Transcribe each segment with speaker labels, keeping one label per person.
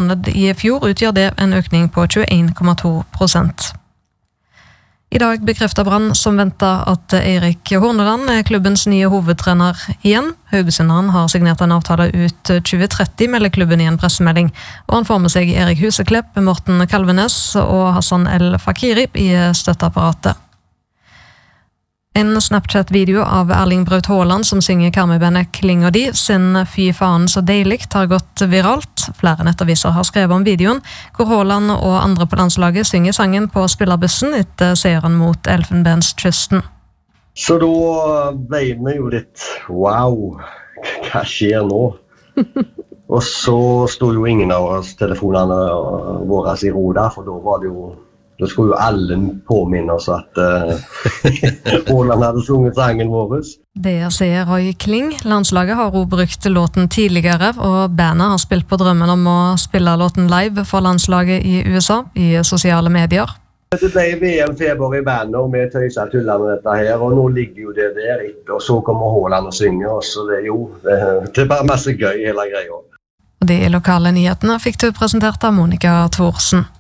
Speaker 1: måned i fjor utgjør det en økning på 21,2%. I dag bekreftet Brann som ventet at Eirik Horneland er klubbens nye hovedtrener igjen. Haugesunderen har signert en avtale ut 2030, melder klubben i en pressemelding, og han får med seg Erik Huseklepp, Morten Kalvenes og Hassan El Fakiri i støtteapparatet. En Snapchat-video av Erling Braut Haaland som synger Karmøy-bandet Kling og de sin Fy faen så deiligt har gått viralt. Flere nettaviser har skrevet om videoen, hvor Haaland og andre på landslaget synger sangen på spillerbussen etter seieren mot Elfenbenskysten.
Speaker 2: Så da ble vi jo litt, wow, hva skjer nå? Og så stod jo ingen av oss telefonene våre i ro der, for da var det jo Da skulle jo alle påminne oss at Haaland hadde sunget sangen vår.
Speaker 1: Det sier Roy Kling. Landslaget har også brukt låten tidligere, og bandet har spilt på drømmen om å spille låten live for landslaget i USA i sosiale medier.
Speaker 2: Det ble VM-feber i bandet, og vi tøyser og tuller med dette her, og nå ligger jo det der etter, og så kommer Haaland og synger, og så det er bare masse gøy hele greia.
Speaker 1: Og de lokale nyhetene fikk du presentert av Monica Thorsen.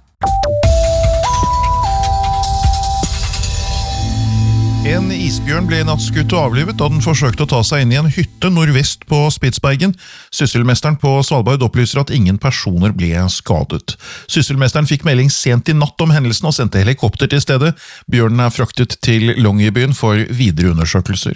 Speaker 3: En isbjørn ble natt skutt og avlivet da den forsøkte å ta seg inn i en hytte nordvest på Spitsbergen. Sysselmesteren på Svalbard opplyser at ingen personer ble skadet. Sysselmesteren fikk melding sent i natt om hendelsen og sendte helikopter til stedet. Bjørnen er fraktet til Longyearbyen for videre undersøkelser.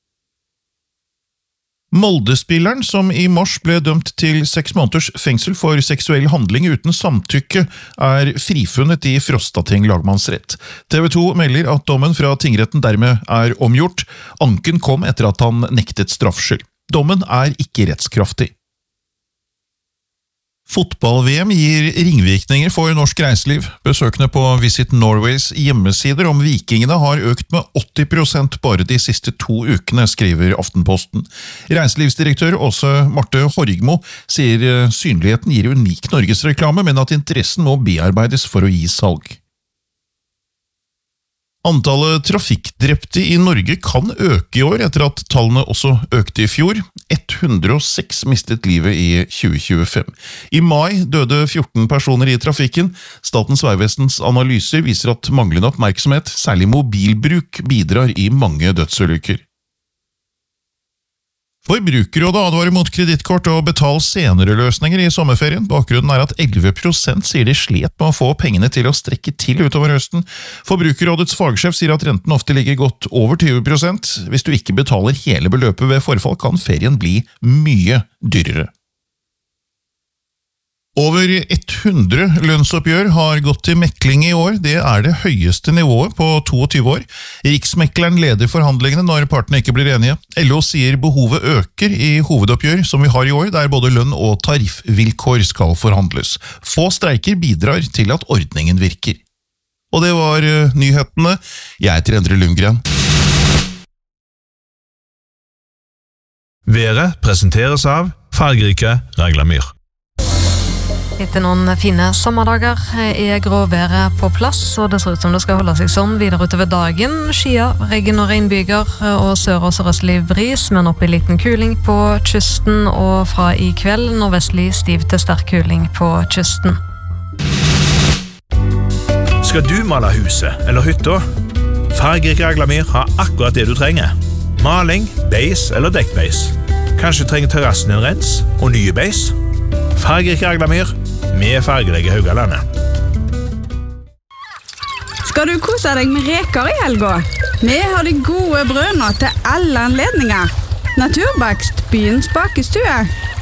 Speaker 3: Molde-spilleren som i mars ble dømt til 6 måneders fengsel for seksuell handling uten samtykke, er frifunnet i Frostating lagmannsrett. TV 2 melder at dommen fra tingretten dermed er omgjort. Anken kom etter at han nektet straffskyld. Dommen er ikke rettskraftig. Fotball-VM gir ringvirkninger for norsk reiseliv. Besøkende på Visit Norways hjemmesider om vikingene har økt med 80% bare de siste 2 ukene, skriver Aftenposten. Reiselivsdirektør Åse Marte Horgmo sier synligheten gir unik Norgesreklame, men at interessen må bearbeides for å gi salg. Antallet trafikkdrepte i Norge kan øke i år etter at tallene også økte i fjor. 106 mistet livet i 2025. I mai døde 14 personer i trafikken. Statens vegvesens analyser viser at manglende oppmerksomhet, særlig mobilbruk, bidrar i mange dødsulykker. Forbrukerrådet advarer mot kredittkort og betal senere løsninger i sommerferien. Bakgrunnen er at 11% sier de slet med å få pengene til å strekke til utover høsten. Forbrukerrådets fagsjef sier at renten ofte ligger godt over 20%. Hvis du ikke betaler hele beløpet ved forfall, kan ferien bli mye dyrere. Over 100 lønnsoppgjør har gått til mekling i år. Det er det høyeste nivået på 22 år. Riksmekleren leder forhandlingene når partene ikke blir enige. LO sier behovet øker i hovedoppgjør som vi har i år, der både lønn og tariffvilkår skal forhandles. Få streiker bidrar til at ordningen virker. Og det var nyhetene. Jeg heter Endre Lundgren.
Speaker 4: Været presenteres av fargerike Raglamyr.
Speaker 1: Etter noen fine sommerdager er gråværet på plass, og det ser ut som det skal holde seg sånn videre utover dagen. Skyer, regn og regnbyger og sør- og sørøstlig bris, men opp i liten kuling på kysten, og fra i kveld nordvestlig stiv til sterk kuling på kysten.
Speaker 4: Skal du male huset eller hytta? Fargerik Raglamyr har akkurat det du trenger. Maling, beis eller dekkbeis. Kanskje trenger terrassen en rens og nye beis? Fargerik Raglamyr med fargerike Haugalandet.
Speaker 5: Skal du kose deg med reker i helga? Vi har de gode brødene til alle anledninger. Naturbakst, byens bakestue.